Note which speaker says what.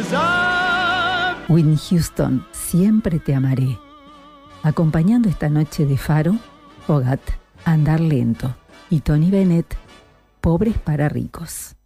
Speaker 1: Whitney Houston, Siempre te amaré. Acompañando esta noche de Faro, Fogat, Andar lento. Y Tony Bennett, Pobres para ricos.